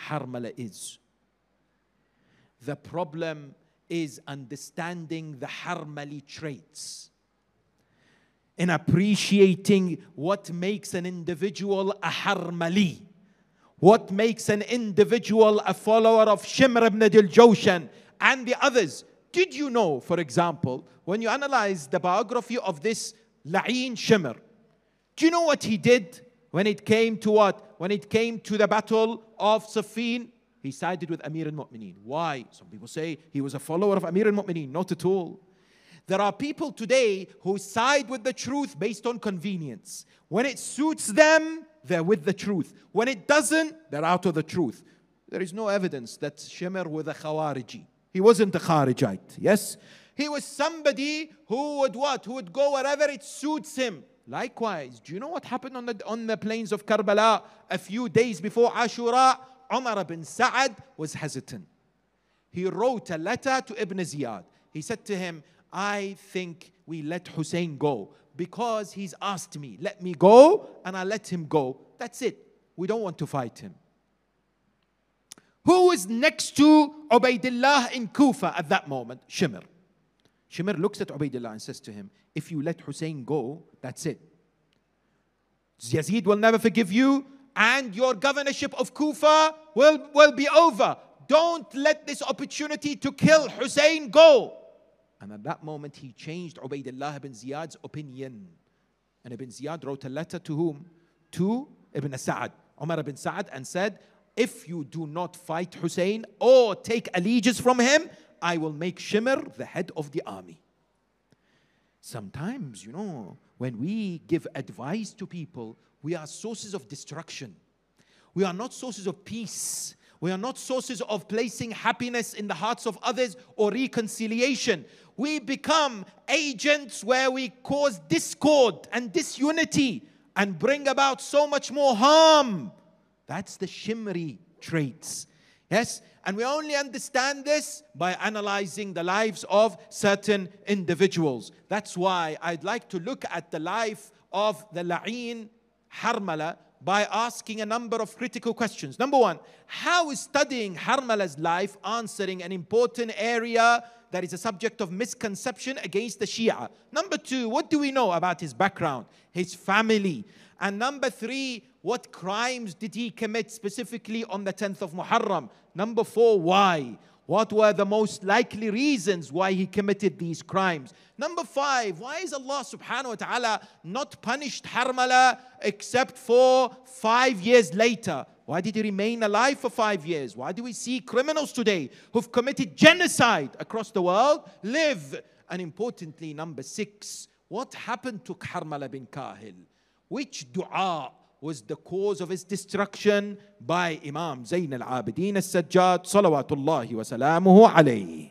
Harmala is. The problem is understanding the Harmali traits, in appreciating what makes an individual a Harmali, what makes an individual a follower of Shimr ibn al-Jawshan and the others. Did you know, for example, when you analyze the biography of this La'in Shimr, do you know what he did when it came to what? When it came to the battle of Siffin, he sided with Amir al-Mu'mineen. Why? Some people say he was a follower of Amir al-Mu'mineen. Not at all. There are people today who side with the truth based on convenience. When it suits them, they're with the truth. When it doesn't, they're out of the truth. There is no evidence that Shimr was a Khawariji. He wasn't a Kharijite, yes? He was somebody who would what? Who would go wherever it suits him. Likewise, do you know what happened on the plains of Karbala a few days before Ashura? Umar ibn Sa'ad was hesitant. He wrote a letter to Ibn Ziyad. He said to him, I think we let Hussein go because he's asked me. Let me go and I let him go. That's it. We don't want to fight him. Who is next to Ubaidullah in Kufa at that moment? Shimr. Shimr looks at Ubaidullah and says to him, if you let Hussein go, that's it. Yazid will never forgive you and your governorship of Kufa will be over. Don't let this opportunity to kill Hussein go. And at that moment, he changed Ubaidullah ibn Ziyad's opinion. And Ibn Ziyad wrote a letter to whom? To Ibn Sa'ad, Umar ibn Sa'ad, and said, if you do not fight Hussein or take allegiance from him, I will make Shimr the head of the army. Sometimes, when we give advice to people, we are sources of destruction. We are not sources of peace. We are not sources of placing happiness in the hearts of others or reconciliation. We become agents where we cause discord and disunity and bring about so much more harm. That's the Shimri traits. Yes? And we only understand this by analyzing the lives of certain individuals. That's why I'd like to look at the life of the La'in Harmala by asking a number of critical questions. Number one, how is studying Harmala's life answering an important area that is a subject of misconception against the Shia? Number two, what do we know about his background, his family? And number three, what crimes did he commit specifically on the 10th of Muharram? Number four, why? What were the most likely reasons why he committed these crimes? Number five, why is Allah subhanahu wa ta'ala not punished Harmala except for 5 years later? Why did he remain alive for 5 years? Why do we see criminals today who've committed genocide across the world live? And importantly, number six, what happened to Harmala bin Kahil? Which dua was the cause of his destruction by Imam Zayn al-Abidin al-Sajjad salawatullahi wa salamuhu alayhi?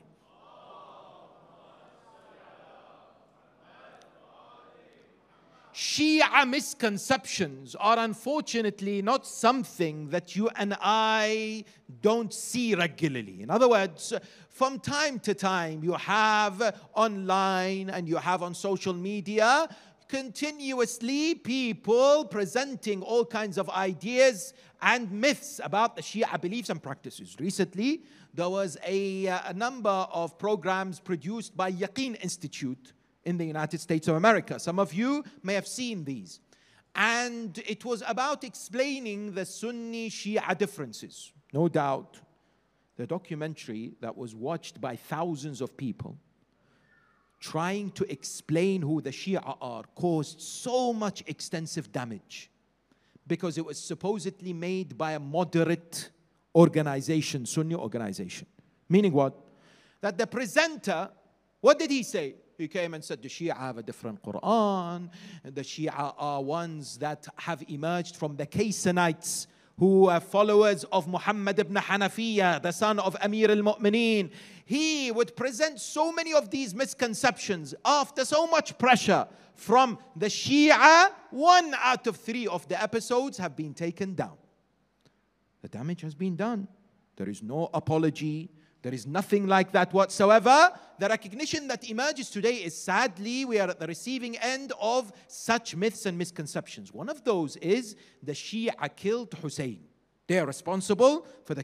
Shia misconceptions are unfortunately not something that you and I don't see regularly. In other words, from time to time you have online and you have on social media continuously people presenting all kinds of ideas and myths about the Shia beliefs and practices. Recently, there was a number of programs produced by Yaqeen Institute in the United States of America. Some of you may have seen these. And it was about explaining the Sunni Shia differences. No doubt, the documentary that was watched by thousands of people trying to explain who the Shia are caused so much extensive damage because it was supposedly made by a moderate organization, Sunni organization. Meaning what? That the presenter, what did he say? He came and said the Shia have a different Quran, the Shia are ones that have emerged from the Kaysanites who are followers of Muhammad ibn Hanafiya, the son of Amir al-Mu'mineen. He would present so many of these misconceptions after so much pressure from the Shia. 1 out of 3 of the episodes have been taken down. The damage has been done. There is no apology. There is nothing like that whatsoever. The recognition that emerges today is, sadly, we are at the receiving end of such myths and misconceptions. One of those is the Shia killed Hussein. They are responsible for the